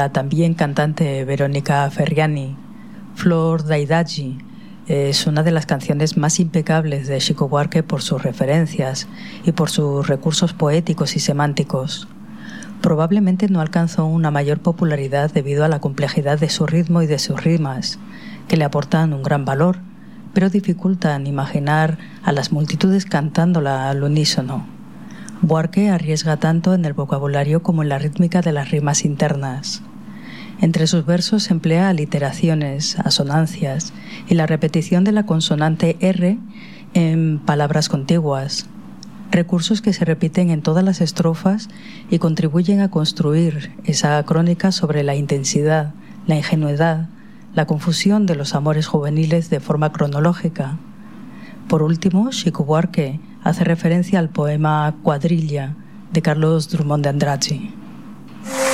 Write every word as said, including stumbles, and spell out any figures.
La también cantante Veronica Ferriani, Flor da Idade, es una de las canciones más impecables de Chico Buarque por sus referencias y por sus recursos poéticos y semánticos. Probablemente no alcanzó una mayor popularidad debido a la complejidad de su ritmo y de sus rimas, que le aportan un gran valor, pero dificultan imaginar a las multitudes cantándola al unísono. Buarque arriesga tanto en el vocabulario como en la rítmica de las rimas internas. Entre sus versos emplea aliteraciones, asonancias y la repetición de la consonante R en palabras contiguas, recursos que se repiten en todas las estrofas y contribuyen a construir esa crónica sobre la intensidad, la ingenuidad, la confusión de los amores juveniles de forma cronológica. Por último, Chico Buarque hace referencia al poema Cuadrilla de Carlos Drummond de Andrade.